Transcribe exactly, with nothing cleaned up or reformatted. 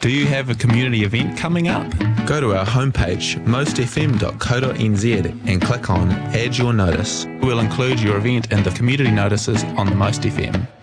Do you have a community event coming up? Go to our homepage, most f m dot co dot n z and click on Add Your Notice. We'll include your event in the community notices on the Most F M.